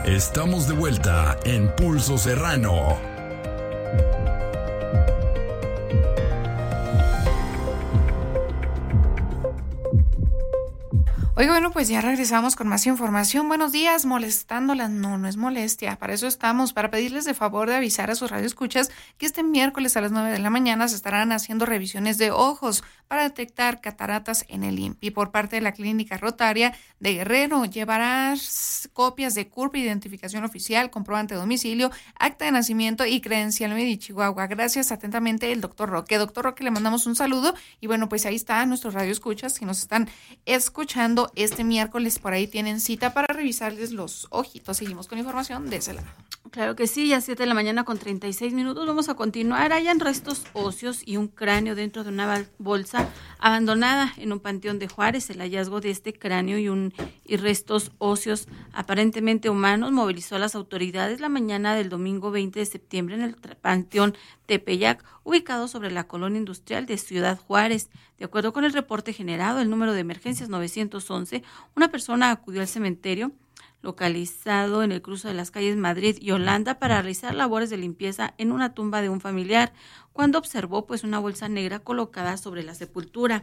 Estamos de vuelta en Pulso Serrano. Oiga, bueno, pues ya regresamos con más información. Buenos días, molestándolas. No es molestia. Para eso estamos, para pedirles de favor de avisar a sus radioescuchas que este miércoles a las 9 de la mañana se estarán haciendo revisiones de ojos para detectar cataratas en el INPI. Por parte de la Clínica Rotaria de Guerrero, llevarás copias de CURP, identificación oficial, comprobante de domicilio, acta de nacimiento y credencial de Chihuahua. Gracias, atentamente, el doctor Roque. Doctor Roque, le mandamos un saludo. Y bueno, pues ahí está nuestros radioescuchas que nos están escuchando este miércoles. Por ahí tienen cita para revisarles los ojitos. Seguimos con información de ese lado. Claro que sí, ya 7 de la mañana con 36 minutos. Vamos a continuar. Hayan restos óseos y un cráneo dentro de una bolsa abandonada en un panteón de Juárez. El hallazgo de este cráneo y restos óseos aparentemente humanos movilizó a las autoridades la mañana del domingo 20 de septiembre en el panteón Tepeyac, ubicado sobre la colonia industrial de Ciudad Juárez. De acuerdo con el reporte generado, el número de emergencias 911, una persona acudió al cementerio localizado en el cruce de las calles Madrid y Holanda para realizar labores de limpieza en una tumba de un familiar, cuando observó una bolsa negra colocada sobre la sepultura.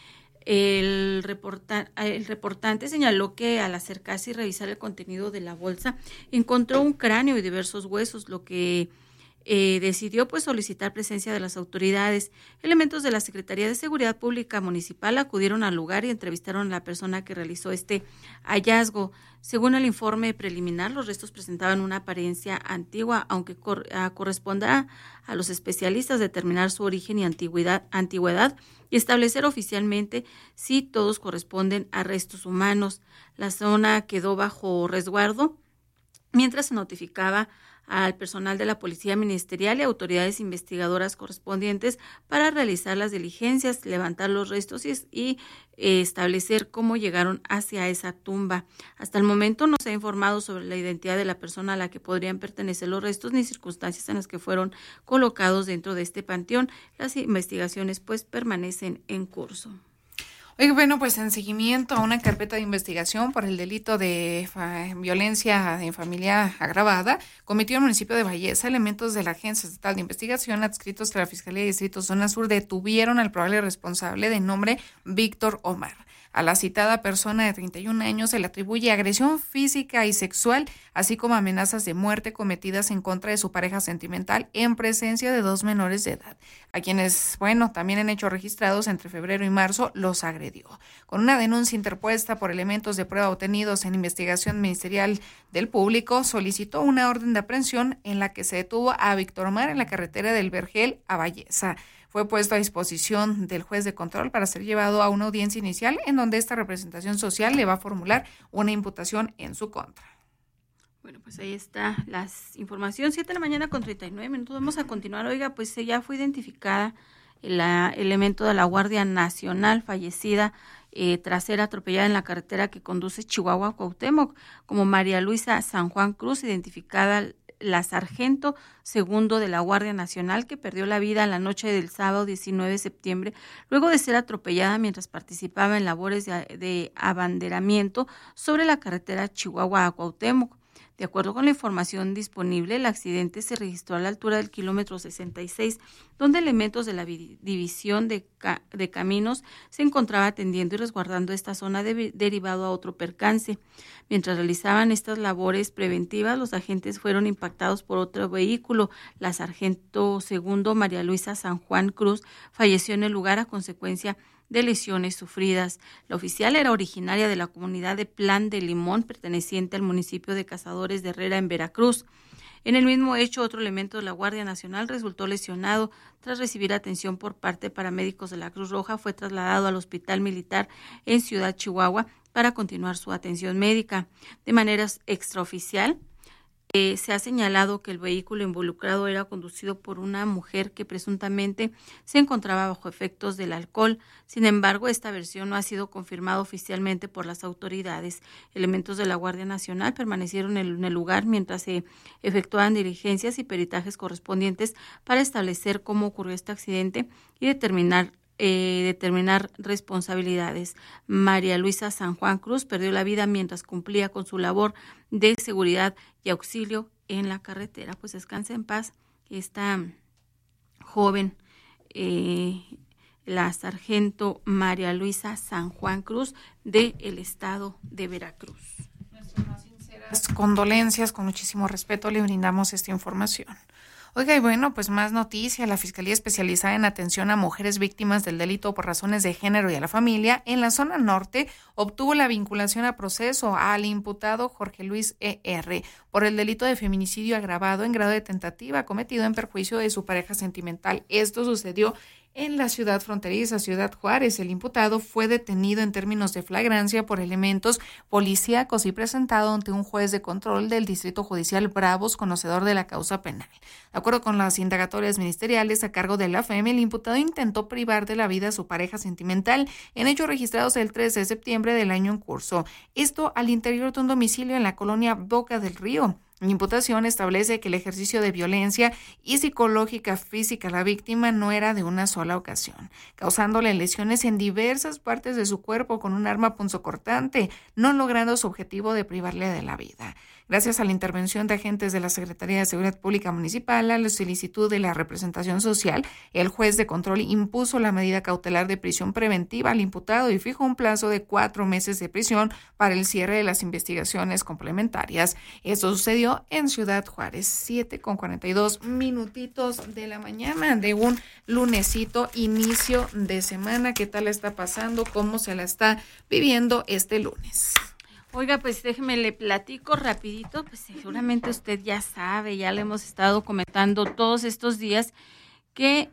El reportante señaló que al acercarse y revisar el contenido de la bolsa encontró un cráneo y diversos huesos, lo que decidió solicitar presencia de las autoridades. Elementos de la Secretaría de Seguridad Pública Municipal acudieron al lugar y entrevistaron a la persona que realizó este hallazgo. Según el informe preliminar, los restos presentaban una apariencia antigua, aunque corresponderá a los especialistas determinar su origen y antigüedad y establecer oficialmente si todos corresponden a restos humanos. La zona quedó bajo resguardo mientras se notificaba al personal de la Policía Ministerial y autoridades investigadoras correspondientes para realizar las diligencias, levantar los restos y establecer cómo llegaron hacia esa tumba. Hasta el momento no se ha informado sobre la identidad de la persona a la que podrían pertenecer los restos ni circunstancias en las que fueron colocados dentro de este panteón. Las investigaciones permanecen en curso. Oye, bueno, pues en seguimiento a una carpeta de investigación por el delito de violencia en familia agravada, cometido en el municipio de Valleza, elementos de la Agencia Estatal de Investigación adscritos a la Fiscalía de Distrito Zona Sur detuvieron al probable responsable de nombre Víctor Omar. A la citada persona de 31 años se le atribuye agresión física y sexual, así como amenazas de muerte cometidas en contra de su pareja sentimental en presencia de 2 menores de edad, a quienes, también en hechos registrados entre febrero y marzo, los agredió. Con una denuncia interpuesta por elementos de prueba obtenidos en investigación ministerial del público, solicitó una orden de aprehensión en la que se detuvo a Víctor Omar en la carretera del Vergel a Valleza. Fue puesto a disposición del juez de control para ser llevado a una audiencia inicial en donde esta representación social le va a formular una imputación en su contra. Bueno, pues ahí está la información. 7 de la mañana con 39 minutos. Vamos a continuar. Oiga, ya fue identificada el elemento de la Guardia Nacional fallecida tras ser atropellada en la carretera que conduce Chihuahua a Cuauhtémoc, como María Luisa San Juan Cruz, identificada la sargento segundo de la Guardia Nacional, que perdió la vida la noche del sábado 19 de septiembre, luego de ser atropellada mientras participaba en labores de abanderamiento sobre la carretera Chihuahua a Cuauhtémoc. De acuerdo con la información disponible, el accidente se registró a la altura del kilómetro 66, donde elementos de la División de Caminos se encontraba atendiendo y resguardando esta zona derivado a otro percance. Mientras realizaban estas labores preventivas, los agentes fueron impactados por otro vehículo. La sargento segundo María Luisa San Juan Cruz falleció en el lugar a consecuencia de lesiones sufridas. La oficial era originaria de la comunidad de Plan de Limón, perteneciente al municipio de Cazadores de Herrera, en Veracruz. En el mismo hecho, otro elemento de la Guardia Nacional resultó lesionado. Tras recibir atención por parte de paramédicos de la Cruz Roja, fue trasladado al Hospital Militar en Ciudad Chihuahua para continuar su atención médica. De manera extraoficial, se ha señalado que el vehículo involucrado era conducido por una mujer que presuntamente se encontraba bajo efectos del alcohol. Sin embargo, esta versión no ha sido confirmada oficialmente por las autoridades. Elementos de la Guardia Nacional permanecieron en el lugar mientras se efectuaban diligencias y peritajes correspondientes para establecer cómo ocurrió este accidente y determinar determinar responsabilidades. María Luisa San Juan Cruz perdió la vida mientras cumplía con su labor de seguridad y auxilio en la carretera. Pues descanse en paz esta joven, la sargento María Luisa San Juan Cruz del estado de Veracruz. Nuestras más sinceras condolencias, con muchísimo respeto le brindamos esta información. Oiga, y bueno, pues más noticias. La Fiscalía Especializada en Atención a Mujeres Víctimas del Delito por Razones de Género y a la Familia en la zona norte obtuvo la vinculación a proceso al imputado Jorge Luis E.R. por el delito de feminicidio agravado en grado de tentativa cometido en perjuicio de su pareja sentimental. Esto sucedió en la ciudad fronteriza, Ciudad Juárez. El imputado fue detenido en términos de flagrancia por elementos policíacos y presentado ante un juez de control del Distrito Judicial Bravos, conocedor de la causa penal. De acuerdo con las indagatorias ministeriales a cargo de la FEM, el imputado intentó privar de la vida a su pareja sentimental en hechos registrados el 13 de septiembre del año en curso. Esto al interior de un domicilio en la colonia Boca del Río. La imputación establece que el ejercicio de violencia y psicológica física a la víctima no era de una sola ocasión, causándole lesiones en diversas partes de su cuerpo con un arma punzocortante, no logrando su objetivo de privarle de la vida. Gracias a la intervención de agentes de la Secretaría de Seguridad Pública Municipal, a la solicitud de la representación social, el juez de control impuso la medida cautelar de prisión preventiva al imputado y fijó un plazo de 4 meses de prisión para el cierre de las investigaciones complementarias. Esto sucedió en Ciudad Juárez, 7:42 de la mañana de un lunesito, igual de semana. ¿Qué tal está pasando? ¿Cómo se la está viviendo este lunes? Oiga, pues déjeme le platico rapidito, pues seguramente usted ya sabe, ya le hemos estado comentando todos estos días que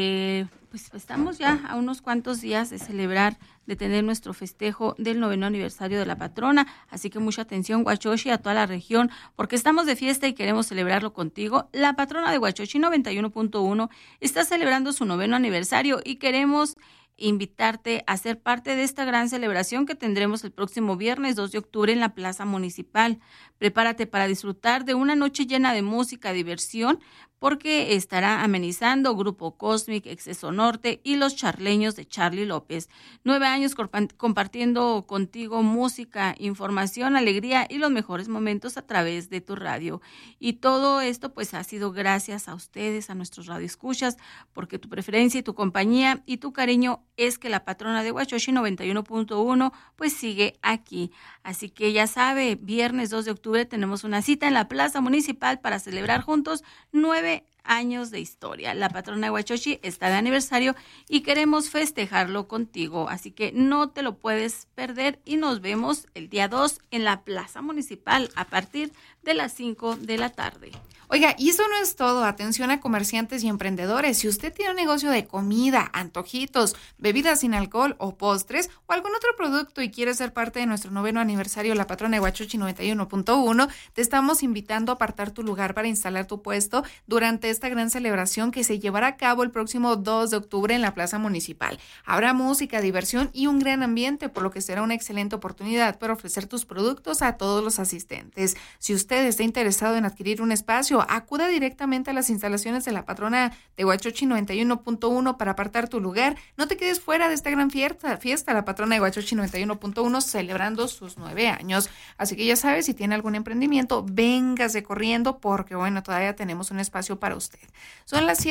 pues estamos ya a unos cuantos días de celebrar, de tener nuestro festejo del 9º aniversario de la patrona, así que mucha atención, Huachochi, a toda la región, porque estamos de fiesta y queremos celebrarlo contigo. La patrona de Huachochi 91.1 está celebrando su 9º aniversario y queremos invitarte a ser parte de esta gran celebración que tendremos el próximo viernes 2 de octubre en la Plaza Municipal. Prepárate para disfrutar de una noche llena de música, diversión, porque estará amenizando Grupo Cosmic, Exceso Norte y Los Charleños de Charly López. 9 años compartiendo contigo música, información, alegría y los mejores momentos a través de tu radio. Y todo esto pues ha sido gracias a ustedes, a nuestros radioescuchas, porque tu preferencia y tu compañía y tu cariño es que la patrona de Huachochi 91.1 pues sigue aquí. Así que ya sabe, viernes 2 de octubre tenemos una cita en la Plaza Municipal para celebrar juntos 9 años de historia. La patrona de Huachochi está de aniversario y queremos festejarlo contigo, así que no te lo puedes perder y nos vemos el día 2 en la Plaza Municipal a partir de las 5 de la tarde. Oiga, y eso no es todo. Atención a comerciantes y emprendedores. Si usted tiene un negocio de comida, antojitos, bebidas sin alcohol o postres o algún otro producto y quiere ser parte de nuestro 9º aniversario, la patrona de Huachochi 91.1, te estamos invitando a apartar tu lugar para instalar tu puesto durante esta gran celebración que se llevará a cabo el próximo 2 de octubre en la Plaza Municipal. Habrá música, diversión y un gran ambiente, por lo que será una excelente oportunidad para ofrecer tus productos a todos los asistentes. Si usted está interesado en adquirir un espacio, acuda directamente a las instalaciones de la patrona de Huachochi 91.1 para apartar tu lugar. No te quedes fuera de esta gran fiesta, la patrona de Huachochi 91.1 celebrando sus 9 años. Así que ya sabes, si tiene algún emprendimiento, véngase corriendo porque bueno, todavía tenemos un espacio para usted. Son las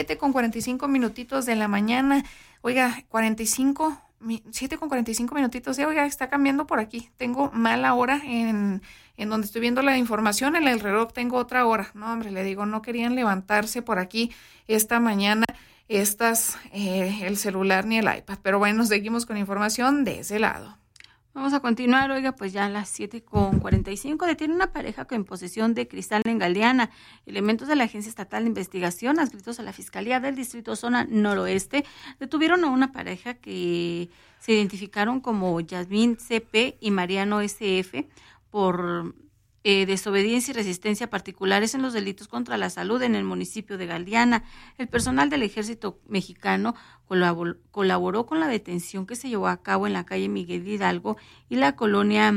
7:45 de la mañana. Oiga, 7:45 minutitos. Oiga, está cambiando por aquí. Tengo mala hora en donde estoy viendo la información. En el reloj tengo otra hora. No, hombre, le digo, no querían levantarse por aquí esta mañana el celular ni el iPad. Pero bueno, seguimos con información de ese lado. Vamos a continuar, oiga, pues ya a las 7:45 detiene una pareja en posesión de cristal en Galeana. Elementos de la Agencia Estatal de Investigación, adscritos a la Fiscalía del Distrito Zona Noroeste, detuvieron a una pareja que se identificaron como Yasmín CP y Mariano SF por desobediencia y resistencia particulares en los delitos contra la salud en el municipio de Galeana. El personal del Ejército Mexicano colaboró con la detención que se llevó a cabo en la calle Miguel Hidalgo y la colonia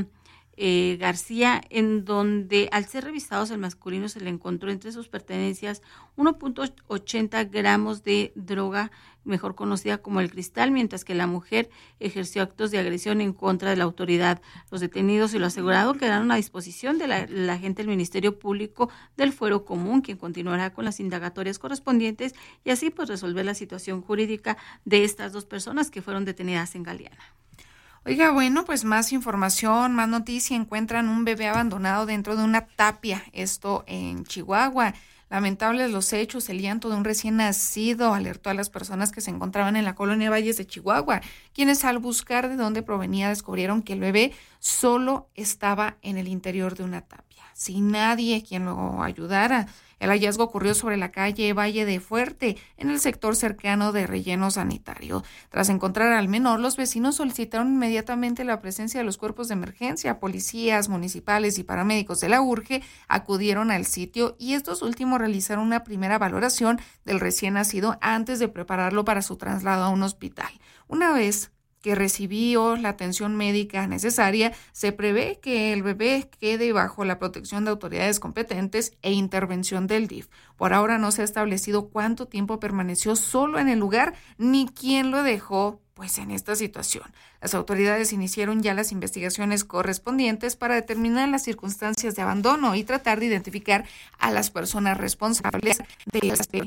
García, en donde al ser revisados el masculino se le encontró entre sus pertenencias 1.80 gramos de droga, mejor conocida como el cristal, mientras que la mujer ejerció actos de agresión en contra de la autoridad. Los detenidos y lo asegurado quedaron a disposición de la agente del Ministerio Público del Fuero Común, quien continuará con las indagatorias correspondientes y así pues resolver la situación jurídica de estas dos personas que fueron detenidas en Galeana. Oiga, bueno, pues más información, más noticia. Encuentran un bebé abandonado dentro de una tapia, esto en Chihuahua. Lamentables los hechos, el llanto de un recién nacido alertó a las personas que se encontraban en la colonia Valles de Chihuahua, quienes al buscar de dónde provenía descubrieron que el bebé solo estaba en el interior de una tapia, sin nadie quien lo ayudara. El hallazgo ocurrió sobre la calle Valle de Fuerte, en el sector cercano de Relleno Sanitario. Tras encontrar al menor, los vecinos solicitaron inmediatamente la presencia de los cuerpos de emergencia. Policías municipales y paramédicos de la URGE acudieron al sitio y estos últimos realizaron una primera valoración del recién nacido antes de prepararlo para su traslado a un hospital. Una vez que recibió la atención médica necesaria, se prevé que el bebé quede bajo la protección de autoridades competentes e intervención del DIF. Por ahora no se ha establecido cuánto tiempo permaneció solo en el lugar ni quién lo dejó pues en esta situación. Las autoridades iniciaron ya las investigaciones correspondientes para determinar las circunstancias de abandono y tratar de identificar a las personas responsables de este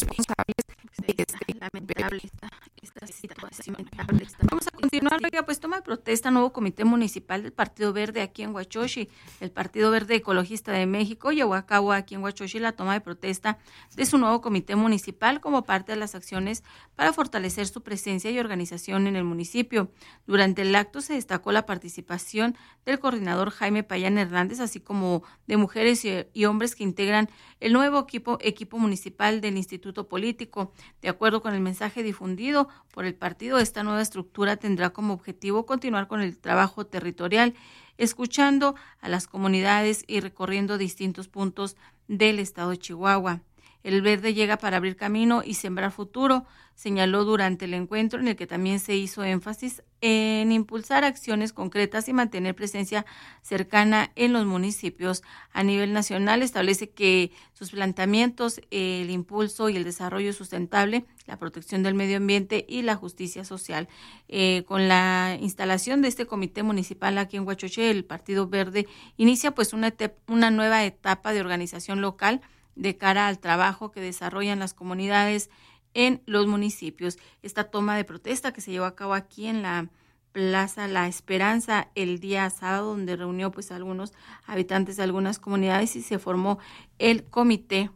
lamentable esta situación. Vamos a continuar. Pues toma de protesta nuevo comité municipal del Partido Verde aquí en Huachochi. El Partido Verde Ecologista de México llevó a cabo aquí en Huachochi la toma de protesta de su nuevo comité municipal como parte de las acciones para fortalecer su presencia y organización en el municipio. Durante el acto se destacó la participación del coordinador Jaime Payán Hernández, así como de mujeres y hombres que integran el nuevo equipo municipal del Instituto Político. De acuerdo con el mensaje difundido por el partido, esta nueva estructura tendrá como objetivo continuar con el trabajo territorial, escuchando a las comunidades y recorriendo distintos puntos del estado de Chihuahua. El verde llega para abrir camino y sembrar futuro, señaló durante el encuentro, en el que también se hizo énfasis en impulsar acciones concretas y mantener presencia cercana en los municipios. A nivel nacional establece que sus planteamientos, el impulso y el desarrollo sustentable, la protección del medio ambiente y la justicia social. Con la instalación de este comité municipal aquí en Huachoche, el Partido Verde inicia pues una nueva etapa de organización local de cara al trabajo que desarrollan las comunidades en los municipios. Esta toma de protesta que se llevó a cabo aquí en la Plaza La Esperanza el día sábado, donde reunió pues a algunos habitantes de algunas comunidades y se formó el comité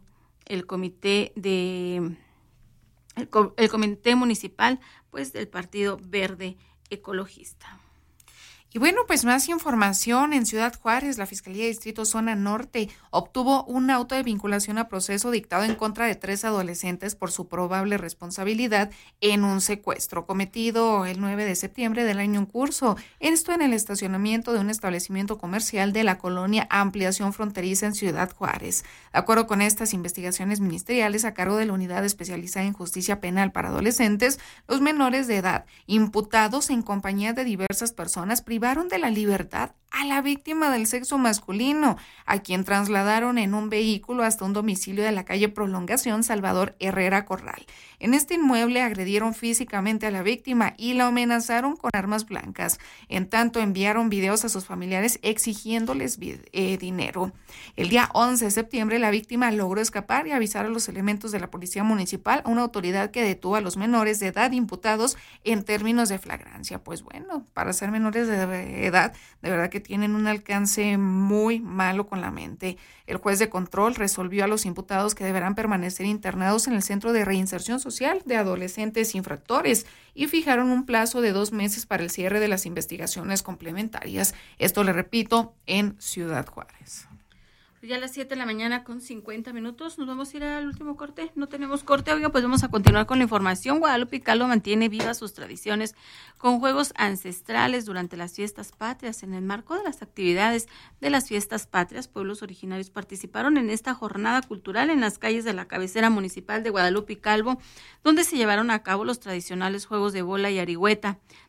municipal pues del Partido Verde Ecologista. Y bueno, pues más información. En Ciudad Juárez, la Fiscalía de Distrito Zona Norte obtuvo un auto de vinculación a proceso dictado en contra de 3 adolescentes por su probable responsabilidad en un secuestro cometido el 9 de septiembre del año en curso. Esto en el estacionamiento de un establecimiento comercial de la colonia Ampliación Fronteriza en Ciudad Juárez. De acuerdo con estas investigaciones ministeriales a cargo de la Unidad Especializada en Justicia Penal para Adolescentes, los menores de edad imputados en compañía de diversas personas privaron de la libertad a la víctima del sexo masculino, a quien trasladaron en un vehículo hasta un domicilio de la calle Prolongación Salvador Herrera Corral. En este inmueble agredieron físicamente a la víctima y la amenazaron con armas blancas. En tanto, enviaron videos a sus familiares exigiéndoles dinero. El día 11 de septiembre, la víctima logró escapar y avisar a los elementos de la Policía Municipal, a una autoridad que detuvo a los menores de edad imputados en términos de flagrancia. Pues bueno, para ser menores de edad, de verdad que tienen un alcance muy malo con la mente. El juez de control resolvió a los imputados que deberán permanecer internados en el Centro de Reinserción Social de Adolescentes Infractores y fijaron un plazo de 2 meses para el cierre de las investigaciones complementarias. Esto, le repito, en Ciudad Juárez. Ya a las 7 de la mañana con 50 minutos, nos vamos a ir al último corte. No tenemos corte, oiga, pues vamos a continuar con la información. Guadalupe Calvo mantiene vivas sus tradiciones con juegos ancestrales durante las fiestas patrias. En el marco de las actividades de las fiestas patrias, pueblos originarios participaron en esta jornada cultural en las calles de la cabecera municipal de Guadalupe Calvo, donde se llevaron a cabo los tradicionales juegos de bola y arihueta.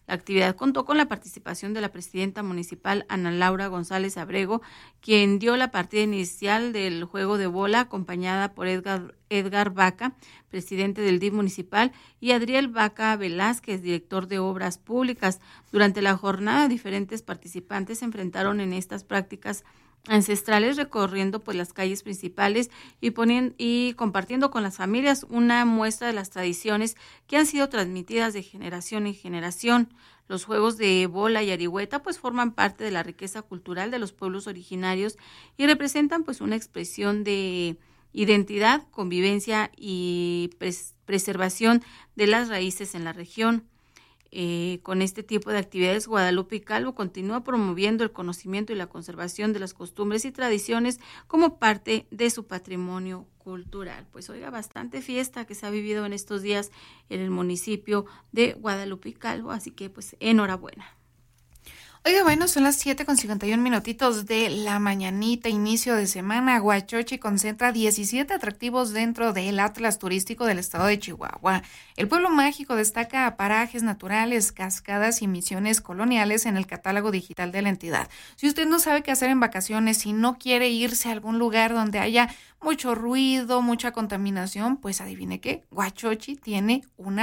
La actividad contó con la participación de la presidenta municipal Ana Laura González Abrego, quien dio la partida inicial del juego de bola, acompañada por Edgar Vaca, presidente del DIF municipal, y Adriel Vaca Velázquez, director de Obras Públicas. Durante la jornada, diferentes participantes se enfrentaron en estas prácticas ancestrales, recorriendo pues las calles principales y compartiendo con las familias una muestra de las tradiciones que han sido transmitidas de generación en generación. Los juegos de bola y arihueta pues forman parte de la riqueza cultural de los pueblos originarios y representan pues una expresión de identidad, convivencia y preservación de las raíces en la región. Con este tipo de actividades, Guadalupe Calvo continúa promoviendo el conocimiento y la conservación de las costumbres y tradiciones como parte de su patrimonio cultural. Pues oiga, bastante fiesta que se ha vivido en estos días en el municipio de Guadalupe Calvo, así que pues enhorabuena. Oiga, bueno, son las 7:51 de la mañanita, inicio de semana. Huachochi concentra 17 atractivos dentro del Atlas Turístico del estado de Chihuahua. El pueblo mágico destaca parajes naturales, cascadas y misiones coloniales en el catálogo digital de la entidad. Si usted no sabe qué hacer en vacaciones, si no quiere irse a algún lugar donde haya mucho ruido, mucha contaminación, pues adivine qué, Huachochi tiene un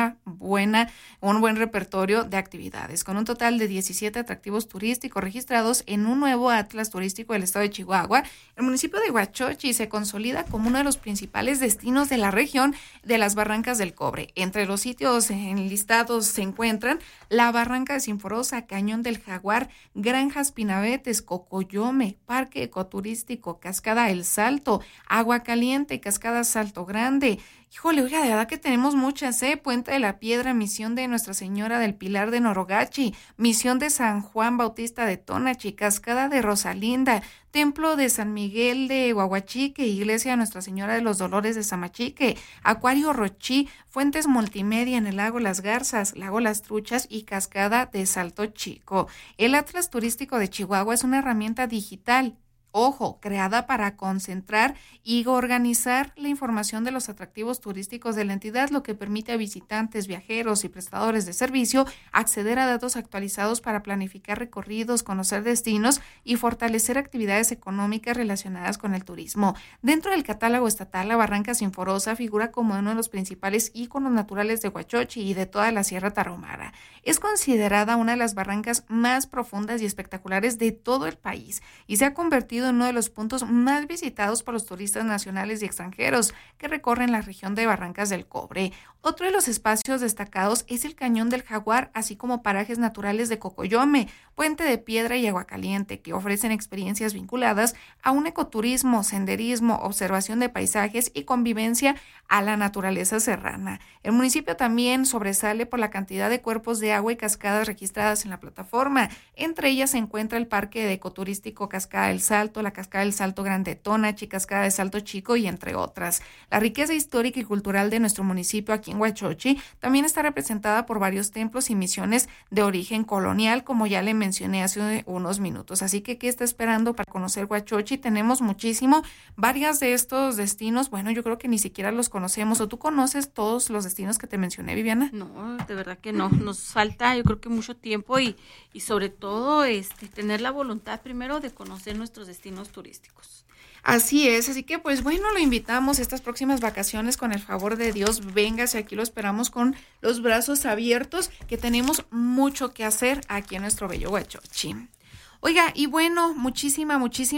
buen repertorio de actividades, con un total de 17 atractivos turísticos registrados en un nuevo Atlas Turístico del estado de Chihuahua. El municipio de Huachochi se consolida como uno de los principales destinos de la región de las Barrancas del Cobre. Entre los sitios enlistados se encuentran la Barranca de Sinforosa, Cañón del Jaguar, Granjas Pinabetes, Cocoyome, Parque Ecoturístico, Cascada El Salto, Agua Caliente, Cascada Salto Grande. Híjole, oiga, de verdad que tenemos muchas, Puente de la Piedra, Misión de Nuestra Señora del Pilar de Norogachi, Misión de San Juan Bautista de Tonachi, Cascada de Rosalinda, Templo de San Miguel de Huahuachique, Iglesia de Nuestra Señora de los Dolores de Samachique, Acuario Rochí, Fuentes Multimedia en el Lago Las Garzas, Lago Las Truchas y Cascada de Salto Chico. El Atlas Turístico de Chihuahua es una herramienta digital, ojo, creada para concentrar y organizar la información de los atractivos turísticos de la entidad, lo que permite a visitantes, viajeros y prestadores de servicio acceder a datos actualizados para planificar recorridos, conocer destinos y fortalecer actividades económicas relacionadas con el turismo. Dentro del catálogo estatal, la Barranca Sinforosa figura como uno de los principales íconos naturales de Huachochi y de toda la Sierra Tarahumara. Es considerada una de las barrancas más profundas y espectaculares de todo el país y se ha convertido en uno de los puntos más visitados por los turistas nacionales y extranjeros que recorren la región de Barrancas del Cobre. Otro de los espacios destacados es el Cañón del Jaguar, así como parajes naturales de Cocoyome, Puente de Piedra y Agua Caliente, que ofrecen experiencias vinculadas a un ecoturismo, senderismo, observación de paisajes y convivencia a la naturaleza serrana. El municipio también sobresale por la cantidad de cuerpos de agua y cascadas registradas en la plataforma. Entre ellas se encuentra el Parque de Ecoturístico Cascada del Salto, la Cascada del Salto Grande Tonachi, Cascada de Salto Chico y entre otras. La riqueza histórica y cultural de nuestro municipio aquí en Huachochi también está representada por varios templos y misiones de origen colonial, como ya le mencioné hace unos minutos. Así que, ¿qué está esperando para conocer Huachochi? Tenemos muchísimo. Varias de estos destinos, bueno, yo creo que ni siquiera los conocemos. ¿O tú conoces todos los destinos que te mencioné, Viviana? No, de verdad que no. Nos falta, yo creo que mucho tiempo y sobre todo tener la voluntad primero de conocer nuestros destinos turísticos. Así es, así que pues bueno, lo invitamos estas próximas vacaciones con el favor de Dios, véngase, aquí lo esperamos con los brazos abiertos, que tenemos mucho que hacer aquí en nuestro bello Huachochi. Oiga, y bueno, muchísima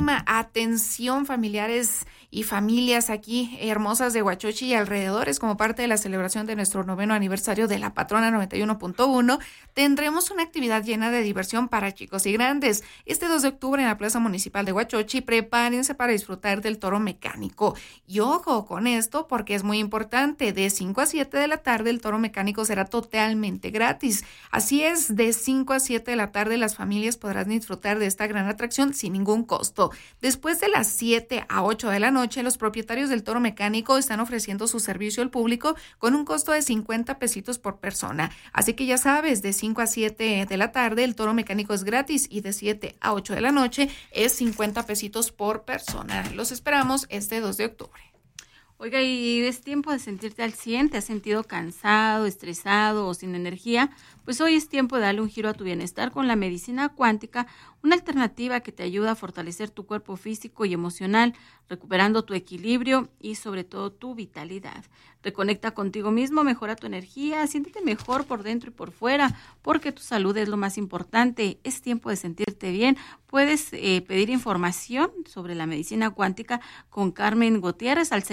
atención, familiares y familias aquí hermosas de Huachochi y alrededores, como parte de la celebración de nuestro 9º aniversario de la Patrona 91.1, tendremos una actividad llena de diversión para chicos y grandes. Este 2 de octubre en la Plaza Municipal de Huachochi, prepárense para disfrutar del toro mecánico. Y ojo con esto, porque es muy importante, de 5 a 7 de la tarde el toro mecánico será totalmente gratis. Así es, de 5 a 7 de la tarde las familias podrán disfrutar de esta gran atracción sin ningún costo. Después de las 7 a 8 de la noche, los propietarios del toro mecánico están ofreciendo su servicio al público con un costo de 50 pesitos por persona. Así que ya sabes, de 5 a 7 de la tarde el toro mecánico es gratis y de 7 a 8 de la noche es 50 pesitos por persona. Los esperamos este 2 de octubre. Oiga, y es tiempo de sentirte al 100, te has sentido cansado, estresado o sin energía. Pues hoy es tiempo de darle un giro a tu bienestar con la medicina cuántica, una alternativa que te ayuda a fortalecer tu cuerpo físico y emocional, recuperando tu equilibrio y sobre todo tu vitalidad. Reconecta contigo mismo, mejora tu energía, siéntete mejor por dentro y por fuera, porque tu salud es lo más importante. Es tiempo de sentirte bien. Puedes pedir información sobre la medicina cuántica con Carmen Gutiérrez al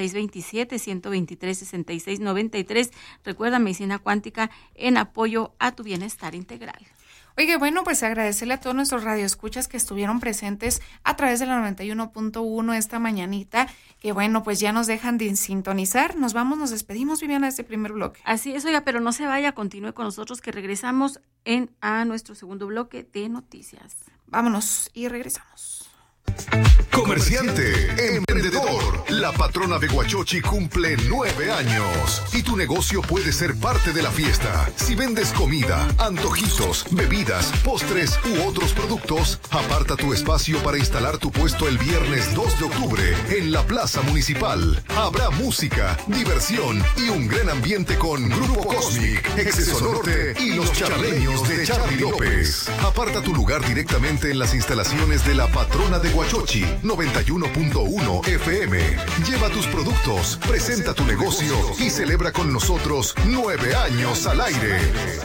627-123-6693. Recuerda, medicina cuántica en apoyo a tu bienestar integral. Oye, bueno, pues agradecerle a todos nuestros radioescuchas que estuvieron presentes a través de la 91.1 esta mañanita, que bueno, pues ya nos dejan de sintonizar. Nos vamos, nos despedimos, Viviana, de este primer bloque. Así es, oiga, pero no se vaya, continúe con nosotros que regresamos a nuestro segundo bloque de noticias. Vámonos y regresamos. Comerciante, emprendedor, la patrona de Huachochi cumple 9 años y tu negocio puede ser parte de la fiesta. Si vendes comida, antojitos, bebidas, postres u otros productos, aparta tu espacio para instalar tu puesto el viernes 2 de octubre en la Plaza Municipal. Habrá música, diversión y un gran ambiente con Grupo Cosmic, Exceso Norte y los charleños de Charly López. Aparta tu lugar directamente en las instalaciones de la patrona de Huachochi, 91.1 FM. Lleva tus productos, presenta tu negocio y celebra con nosotros 9 años al aire.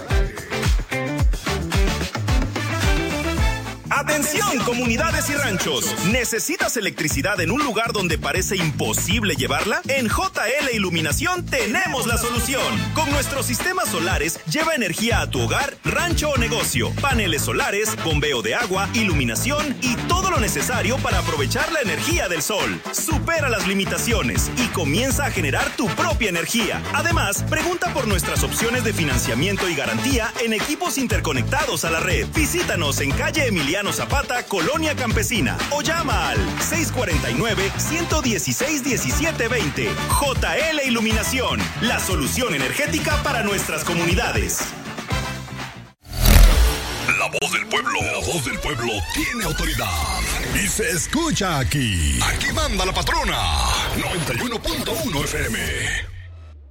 Atención, comunidades y ranchos. ¿Necesitas electricidad en un lugar donde parece imposible llevarla? En JL Iluminación tenemos la solución. Con nuestros sistemas solares, lleva energía a tu hogar, rancho o negocio. Paneles solares, bombeo de agua, iluminación y todo lo necesario para aprovechar la energía del sol. Supera las limitaciones y comienza a generar tu propia energía. Además, pregunta por nuestras opciones de financiamiento y garantía en equipos interconectados a la red. Visítanos en calle Emiliano Zapata, Colonia Campesina, o llama al 649-116-1720. JL Iluminación, la solución energética para nuestras comunidades. La voz del pueblo. La voz del pueblo tiene autoridad. Y se escucha aquí. Aquí manda la patrona. 91.1 FM.